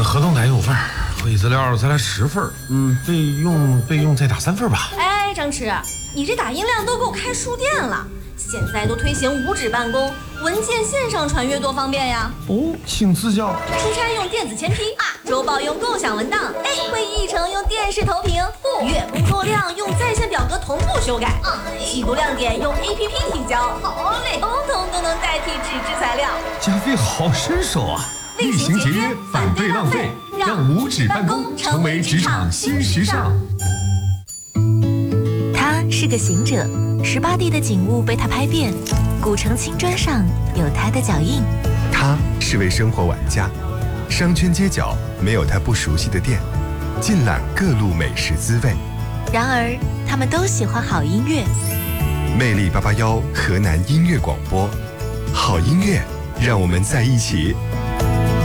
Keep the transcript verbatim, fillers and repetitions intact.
个合同打九份，会议资料再来十份，嗯，备用备用再打三份吧。 哎，张弛，你这打印量都够开书店了。现在都推行无纸办公，文件线上传阅多方便呀！ 哦，请赐教。 出差用电子签批啊，周报用共享文档，哎，会议议程用电视投屏，月工作量用在线表格同步修改，季度亮点用 A P P 提交，好嘞，通通都能代替纸质材料。 加菲好身手啊！ 厉行节约，反对浪费，让无纸办公成为职场新时尚。 他是个行者，十八地的景物被他拍遍，古城青砖上有他的脚印。 他是位生活玩家，商圈街角没有他不熟悉的店，尽览各路美食滋味。 然而，他们都喜欢好音乐。 魅力八八幺河南音乐广播，好音乐，让我们在一起。